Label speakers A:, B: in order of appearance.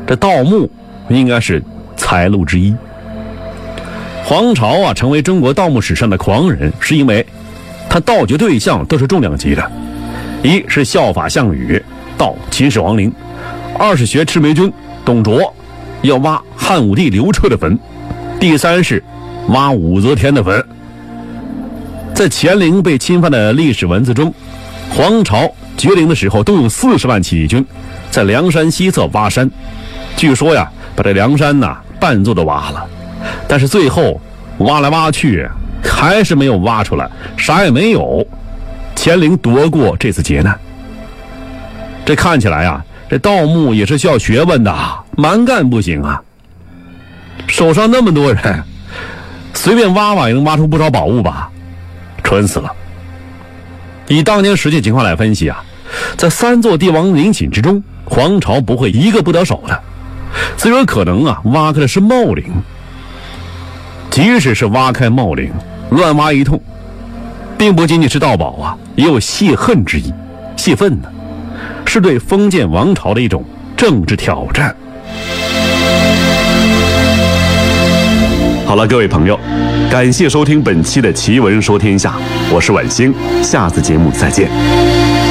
A: 这盗墓应该是财路之一。黄巢啊，成为中国盗墓史上的狂人，是因为他盗掘对象都是重量级的，一是效法项羽盗秦始皇陵，二是学赤眉军董卓要挖汉武帝刘彻的坟，第三是挖武则天的坟。在乾陵被侵犯的历史文字中，黄巢掘陵的时候都用40万起义军在梁山西侧挖山，据说呀，把这梁山半座都挖了，但是最后挖来挖去还是没有挖出来，啥也没有。乾陵躲过这次劫难。这看起来啊，这盗墓也是需要学问的，蛮干不行啊。手上那么多人，随便挖挖也能挖出不少宝物吧？蠢死了。以当年实际情况来分析啊，在3座帝王陵寝之中，黄巢不会一个不得手的，最有可能挖开的是茂陵。即使是挖开茂陵，乱挖一通，并不仅仅是盗宝也有泄恨之意。泄愤呢，是对封建王朝的一种政治挑战。
B: 好了，各位朋友，感谢收听本期的奇闻说天下，我是晚星，下次节目再见。